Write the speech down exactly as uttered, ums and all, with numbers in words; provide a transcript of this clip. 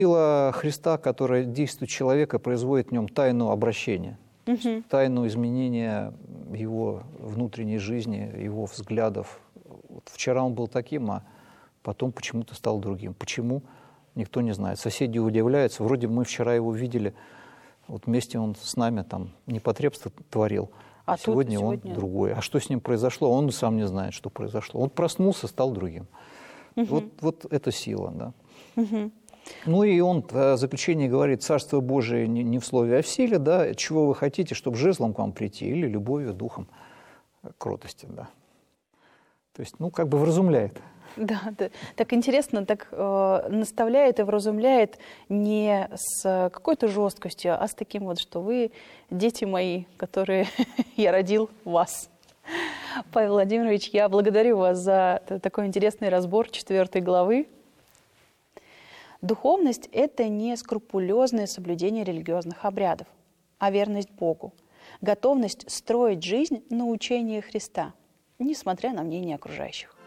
Сила Христа, которая действует в человека, производит в нем тайну обращения, Угу. тайну изменения его внутренней жизни, его взглядов. Вот вчера он был таким, а потом почему-то стал другим. Почему? Никто не знает. Соседи удивляются. Вроде мы вчера его видели, вот вместе он с нами там непотребство творил, а а сегодня, сегодня он другой. А что с ним произошло? Он сам не знает, что произошло. Он проснулся, стал другим. Угу. Вот, вот это сила, да. Угу. Ну и он в заключении говорит: «Царство Божие не в слове, а в силе». Да? Чего вы хотите, чтобы жезлом к вам прийти или любовью, духом кротости. Да. То есть, ну, как бы вразумляет. Да, да, так интересно, так э, наставляет и вразумляет не с какой-то жесткостью, а с таким вот, что вы дети мои, которые я родил вас. Павел Владимирович, я благодарю вас за такой интересный разбор четвертой главы. Духовность – это не скрупулезное соблюдение религиозных обрядов, а верность Богу, готовность строить жизнь на учении Христа, несмотря на мнение окружающих.